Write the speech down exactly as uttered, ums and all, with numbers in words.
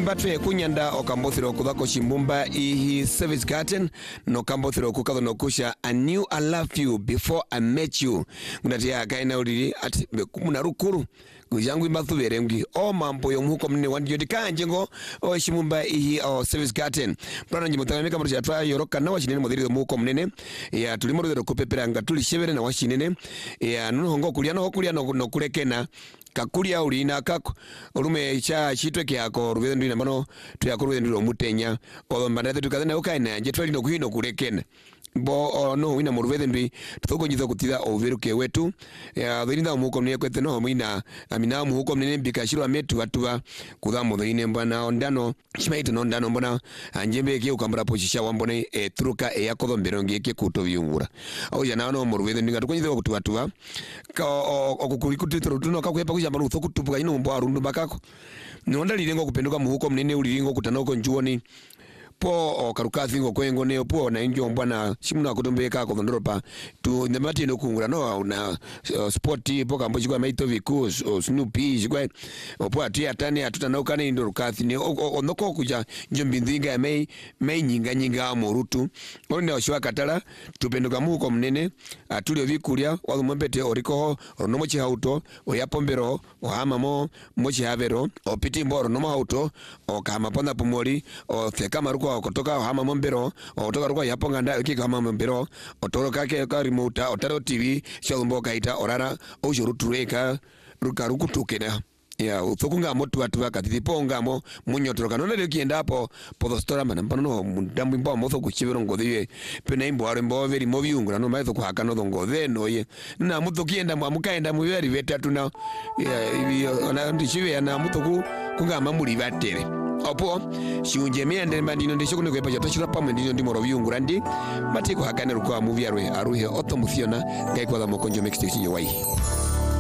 batwe kunyanda okambothiro kuthako shimbumba ihi service garden no kambothiro kukatho no kusha I knew I loved you before I met you ngunatia kaina uliri ati muna rukuru kujangu imathubere ngi o mambo yo muko mne wandiyo dikanje ngo o shimbumba ihi o service garden prana njimutangamika mrisha atwa yoroka na washinene modhiri muko mnene ya tulimorudero kupepera nga tulishebere na washinene ya nuno kulia no kulia no, no kulekena kakulia ulina kako olume cha chitwe kyako rubeze ndina mano tuyakurubeze ndiro mutenya ombandate tukazana ukaina je twali no kuhino kulekena bo oh, no wina murubeze ndi tukonyiza kutira overuke wetu ya dhinda muko mne kwete no mwina amina muko mne mbika shiro ametu atuva kudhamu dhine mbana ondano chimaito no ndano mbona anjembe ke ukambura pochisha wambone e truka e yakodo mberonge ke kuto vyungura au yana no murubeze ndinga tukonyiza kutuva tuva ka okukurikutitro tuno kakwepa kushamba rutho kutupuka ino mbo arundu bakako nonda lirengo kupenduka muko mnene uliringo kutanoko njuoni po karukathi ngo kwengo ne po na injo mbwana shimuna kutombeka ko ndoropa tu ndamati no kungura no na uh, sporti po kambo chikwa maito vikus o snoopy chikwa po ati atane atutanauka ne ndorukathi ne onoko kuja njombi ndinga mai mai nyinga nyinga murutu one oshwa katala tupenduka muko mnene atulio vikulia wa mwembete oriko rono mochi hauto oyapombero ohamamo mochi havero opiti mboro no hauto o kama ponda pomori o thekama kutoka hama mombero otoka rukwa yaponga nda kika hama mombero otoroka ke ka remote otaro T V shombo kaita orara ojurutureka ruka rukutukena ya uthokunga motu watu wakati pongamo munyotoroka none lekienda hapo podostora manamba no mundambu mbo motho kuchibero ngodhiwe pena imbo arembo veri movyungura no maitho kwaka no ngodhe noye na mutho kienda mwamukaenda muveri vetatu na ya ona ndichiwe na mutho ku kungama muri batere opo shiunje miende mandino ndisho kune kwepa jatoshira pamwe ndino ndimoro vyungura ndi matiko hakane rukwa movie arwe aruhe otomuthiona ngai kwa mokonjo mixtape wai